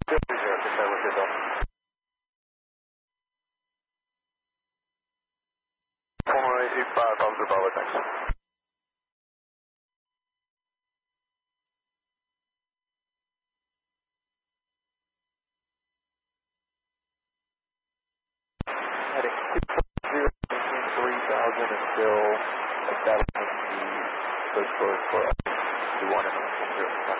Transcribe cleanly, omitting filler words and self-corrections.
0, with yourself. 485, Officer Bravo, thanks. Heading 240, maintain 3000 until establishing the coast road for 21 and 0.